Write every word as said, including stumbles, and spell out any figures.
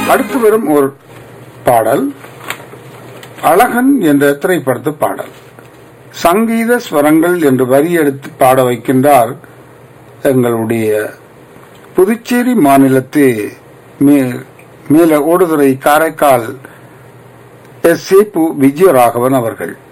அடுத்து வரும் ஒரு பாடல் அழகன் என்ற திரைப்படத்து பாடல். சங்கீத ஸ்வரங்கள் என்று வரி எடுத்து பாட வைக்கின்றார் எங்களுடைய புதுச்சேரி மாநிலத்து மேல ஓடுதுறை காரைக்கால் எஸ். ஏ. பு. விஜயராகவன் அவர்கள்.